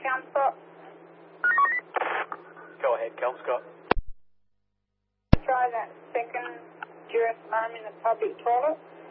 Kelmscott. Go ahead, Kelmscott. Try that second duress arm in the public toilet.